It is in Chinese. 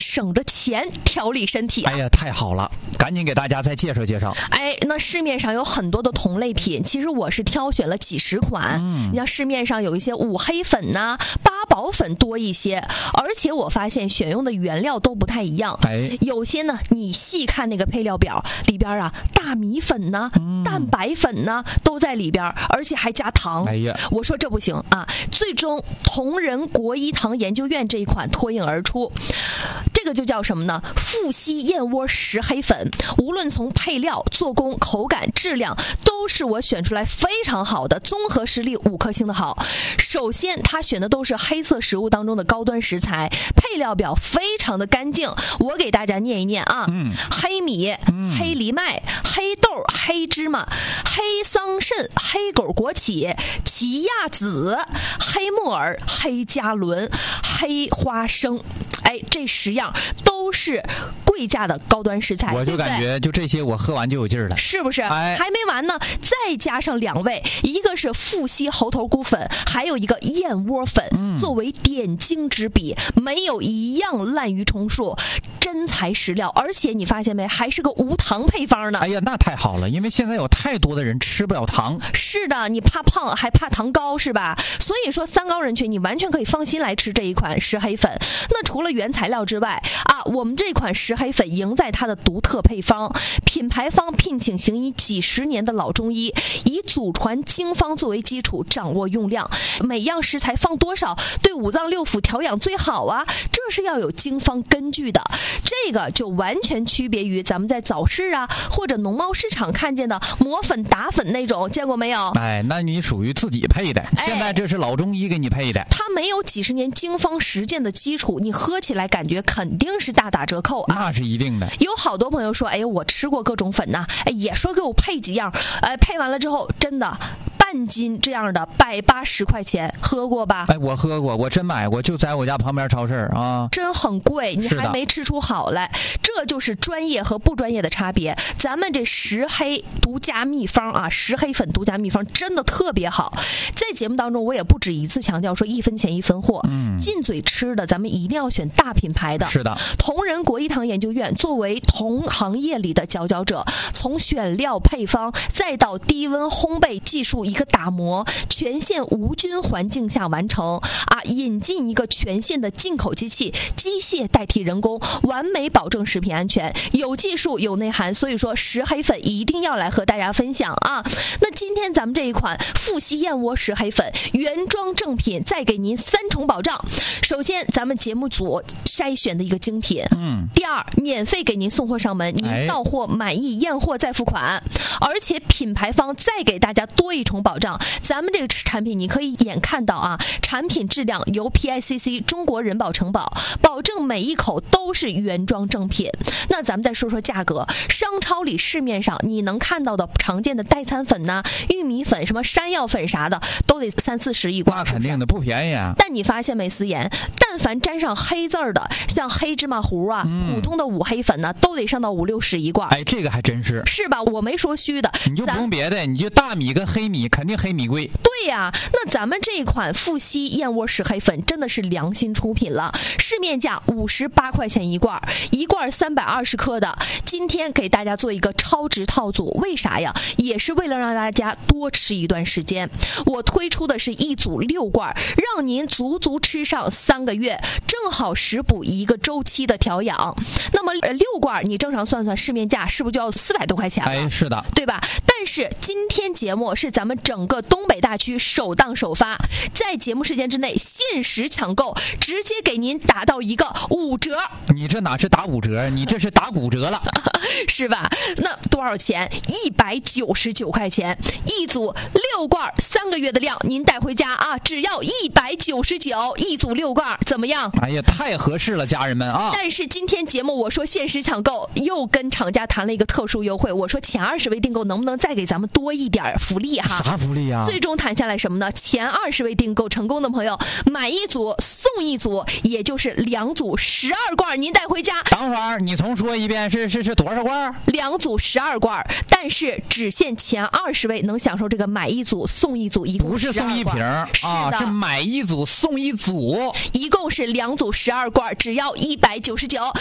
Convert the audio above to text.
省着钱调理身体。 哎呀，太好了，赶紧给大家再介绍介绍。 那市面上有很多的同类品，其实我是挑选了几十款。你像市面上有一些五黑粉呐、八宝粉多一些，而且我发现选用的原料都不太一样。有些呢，你细看那个配料表里边啊，大米粉呐、蛋白粉呐都在里边，而且还加糖。我说这不行啊！最终同仁国医堂研究院这一款脱颖而出，这个就叫什么呢？富硒燕窝石黑粉，无论从配料、做工、口感、质量，都是我选出来非常好的，综合实力5颗星的好。首先，它选的都是黑色食物当中的高端食材，配料表非常的干净。我给大家念一念啊：黑米、黑藜麦、黑豆、黑芝麻、黑桑葚、黑狗果起、奇亚籽、黑木耳、黑加仑、黑花生。这10样都是贵价的高端食材， 我就感觉就这些我喝完就有劲儿了， 是不是？还没完呢，再加上2味，一个是富硒猴头菇粉，还有一个燕窝粉，作为点睛之笔，没有一样滥竽充数，真材实料。而且你发现没，还是个无糖配方呢。 哎呀，那太好了，因为现在有太多的人吃不了糖。 是的，你怕胖还怕糖高是吧？所以说3高人群你完全可以放心来吃这一款石黑粉。那除了原材料之外啊，我们这款石黑粉赢在它的独特配方，品牌方聘请行医几十年的老中医，以祖传经方作为基础，掌握用量，每样食材放多少对五脏六腑调养最好啊，这是要有经方根据的。这个就完全区别于咱们在早市啊或者农贸市场看见的磨粉打粉那种，见过没有？ 那你属于自己配的，现在这是老中医给你配的， 它没有几十年经方实践的基础，你喝起来感觉肯定是大打折扣啊。 那是一定的。 有好多朋友说，我吃过各种粉呐，也说给我配几样，配完了之后真的半斤这样的180块钱，喝过吧？ 我喝过，我真买过，就在我家旁边超市啊， 真很贵，你还没吃出好来。这就是专业和不专业的差别。咱们这石黑独家秘方啊，石黑粉独家秘方真的特别好。在节目当中，我也不止一次强调说1分钱1分货，进嘴吃的咱们一定要选大品牌的。 是的， 同仁国医堂研究院作为同行业里的佼佼者，从选料配方再到低温烘焙技术一个打磨，全线无菌环境下完成啊，引进一个全线的进口机器，机械代替人工，完美保证食品安全，有技术有内涵。所以说石黑粉一定要来和大家分享啊。那今天咱们这一款富硒燕窝石黑粉原装正品，再给您3重保障。首先咱们节目组筛选的一个精品，第二免费给您送货上门，您到货满意验货再付款，而且品牌方再给大家多1重保障。咱们这个产品你可以眼看到啊，产品质量由 PICC 中国人保承保，保证每一口都是原装正品。那咱们再说说价格，商超里市面上你能看到的常见的代餐粉呐、玉米粉、什么山药粉啥的，都得30-40一罐， 那肯定的，不便宜啊。 但你发现没，思妍，但凡沾上黑字儿的，像黑芝麻糊啊、普通的五黑粉呢，都得上到50-60一罐。 这个还真是， 是吧？我没说虚的， 你就不用别的，你就大米跟黑米，肯定黑米贵。 对呀，那咱们这一款富硒燕窝石黑粉真的是良心出品了，市面价58块钱一罐，一罐320克的。今天给大家做一个超值套组，为啥呀？也是为了让大家多吃一段时间。我推出的是一组6罐，让您足足吃上3个月，正好食补一个周期的调养。那么6罐你正常算算，市面价是不是就要400多块钱了？ 是的， 对吧？但是今天节目是咱们整个东北大区首档首发，在节目时间之内限时抢购，直接给您打到一个5折。 你这哪是打5折，你这是打骨折了， 是吧？那多少钱？199块钱一组6罐，3个月的量您带回家啊，只要199一组6罐，怎么样？ 太合适了，家人们啊！ 但是今天节目我说限时抢购，又跟厂家谈了一个特殊优惠，我说前20位订购能不能再给咱们多一点福利哈？ 啥福利呀？ 最终谈下来什么呢？前20位订购成功的朋友，买1组送1组，也就是2组12罐，您带回家。 等会儿你重说一遍，是多少多少罐 ？2组12罐，但是只限前20位能享受这个买1组送1组，一共不是送1瓶啊， 是买1组送1组， 一共是2组12罐，只要199。